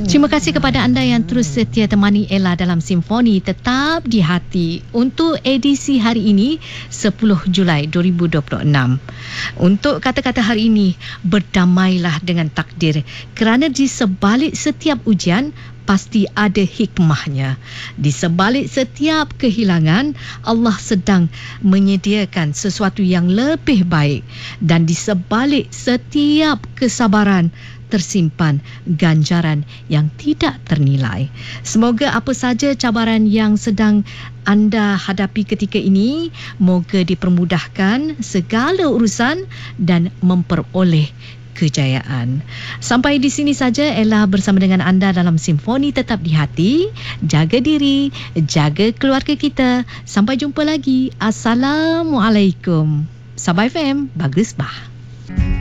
Terima kasih kepada anda yang terus setia temani Ella dalam Simfoni Tetap di Hati untuk edisi hari ini 10 Julai 2026. Untuk kata-kata hari ini, berdamailah dengan takdir kerana di sebalik setiap ujian pasti ada hikmahnya. Di sebalik setiap kehilangan, Allah sedang menyediakan sesuatu yang lebih baik, dan di sebalik setiap kesabaran tersimpan ganjaran yang tidak ternilai. Semoga apa saja cabaran yang sedang anda hadapi ketika ini, moga dipermudahkan segala urusan dan memperoleh kejayaan. Sampai di sini saja Ella bersama dengan anda dalam Simfoni Tetap di Hati. Jaga diri, jaga keluarga kita. Sampai jumpa lagi. Assalamualaikum. Sabah FM, bagus bah.